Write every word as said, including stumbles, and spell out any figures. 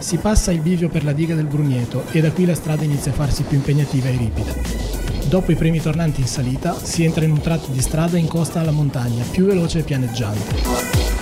Si passa il bivio per la diga del Brugneto e da qui la strada inizia a farsi più impegnativa e ripida. Dopo i primi tornanti in salita, si entra in un tratto di strada in costa alla montagna, più veloce e pianeggiante.